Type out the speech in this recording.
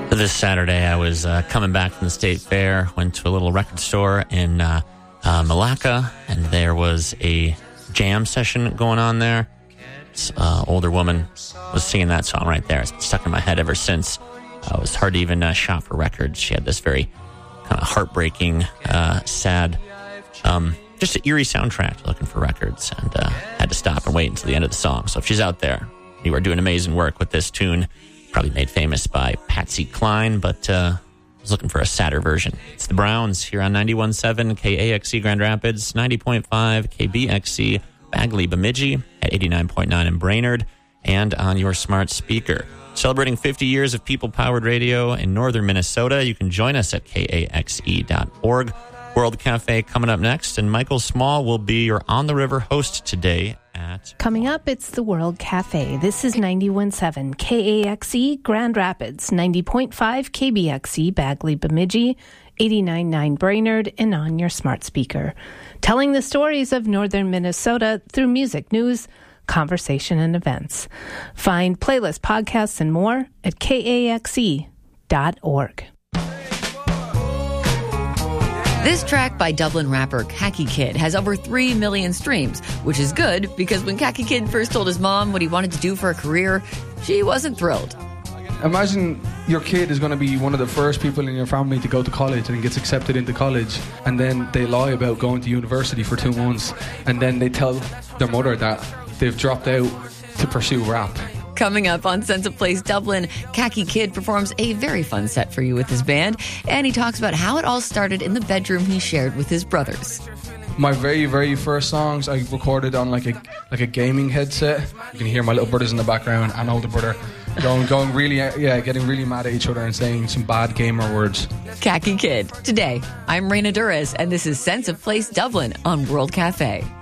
This Saturday, I was coming back from the State Fair, went to a little record store in Malacca, and there was a jam session going on there. This older woman was singing that song right there. It's been stuck in my head ever since. It was hard to even shop for records. She had this very kind of heartbreaking, sad, just an eerie soundtrack looking for records, and had to stop and wait until the end of the song. So if she's out there, you are doing amazing work with this tune. Probably made famous by Patsy Cline, but I was looking for a sadder version. It's the Browns here on 91.7 KAXE Grand Rapids, 90.5 KBXE Bagley Bemidji, at 89.9 in Brainerd, and on your smart speaker. Celebrating 50 years of people-powered radio in northern Minnesota. You can join us at KAXE.org. World Cafe coming up next, and Michael Small will be your On the River host today. Coming up, it's the World Cafe. This is 91.7 KAXE Grand Rapids, 90.5 KBXE Bagley Bemidji, 89.9 Brainerd, and on your smart speaker. Telling the stories of northern Minnesota through music, news, conversation, and events. Find playlists, podcasts, and more at KAXE.org. This track by Dublin rapper Khaki Kid has over 3 million streams, which is good because when Khaki Kid first told his mom what he wanted to do for a career, she wasn't thrilled. Imagine your kid is going to be one of the first people in your family to go to college and gets accepted into college, and then they lie about going to university for 2 months, and then they tell their mother that they've dropped out to pursue rap. Coming up on Sense of Place Dublin, Khaki Kid performs a very fun set for you with his band, and he talks about how it all started in the bedroom he shared with his brothers. My very, very first songs I recorded on like a gaming headset. You can hear my little brothers in the background and older brother going really, getting really mad at each other and saying some bad gamer words. Khaki Kid. Today, I'm Raina Durez, and this is Sense of Place Dublin on World Cafe.